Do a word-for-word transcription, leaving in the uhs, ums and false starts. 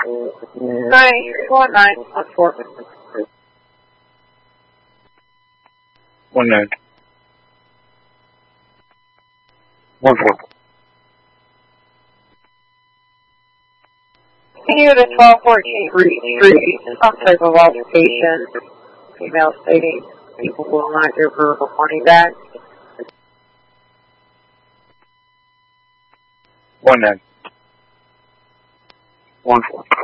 Nine, four, nine, one, four. One nine. One four. Continue to twelve fourteen Reed Street, some type of altercation. Female stating people will not give her money back. One nine. One four.